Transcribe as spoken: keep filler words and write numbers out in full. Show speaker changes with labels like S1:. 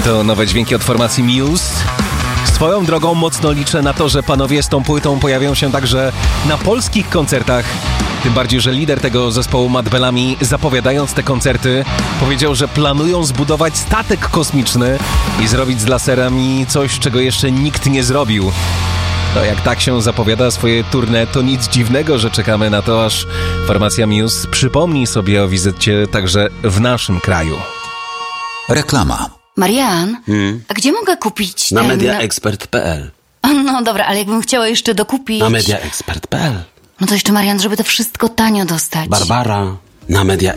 S1: To nowe dźwięki od formacji Muse. Swoją drogą mocno liczę na to, że panowie z tą płytą pojawią się także na polskich koncertach. Tym bardziej, że lider tego zespołu Matt Bellamy, zapowiadając te koncerty, powiedział, że planują zbudować statek kosmiczny i zrobić z laserami coś, czego jeszcze nikt nie zrobił. No jak tak się zapowiada swoje tournée, to nic dziwnego, że czekamy na to, aż formacja Muse przypomni sobie o wizycie także w naszym kraju.
S2: Reklama.
S3: Marian,
S4: Hmm?
S3: a gdzie mogę kupić
S4: Na
S3: ten...
S4: mediaexpert kropka p l.
S3: No dobra, ale jakbym chciała jeszcze dokupić...
S4: Na mediaexpert kropka p l.
S3: No to jeszcze, Marian, żeby to wszystko tanio dostać.
S4: Barbara, na media